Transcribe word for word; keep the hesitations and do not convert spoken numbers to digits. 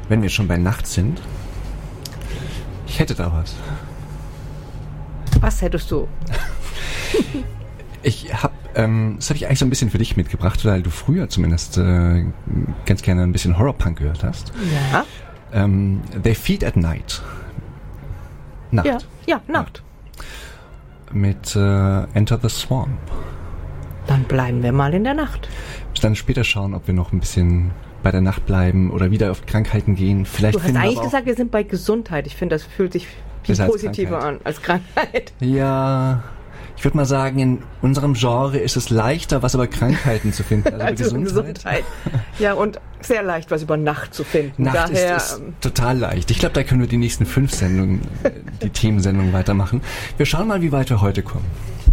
wenn wir schon bei Nacht sind, ich hätte da was. Was hättest du? Ich habe, ähm, das habe ich eigentlich so ein bisschen für dich mitgebracht, weil du früher zumindest äh, ganz gerne ein bisschen Horrorpunk gehört hast. Ja. Ähm, They Feed at Night. Nacht. Ja, ja, Nacht. Ja. Mit äh, Enter the Swamp. Dann bleiben wir mal in der Nacht. Dann später schauen, ob wir noch ein bisschen bei der Nacht bleiben oder wieder auf Krankheiten gehen. Vielleicht du hast eigentlich gesagt, wir sind bei Gesundheit. Ich finde, das fühlt sich viel positiver an als Krankheit. Ja, ich würde mal sagen, in unserem Genre ist es leichter, was über Krankheiten zu finden. Also, also über Gesundheit. Gesundheit. Ja, und sehr leicht, was über Nacht zu finden. Nacht Daher, ist, ist total leicht. Ich glaube, da können wir die nächsten fünf Sendungen, die Themensendungen weitermachen. Wir schauen mal, wie weit wir heute kommen.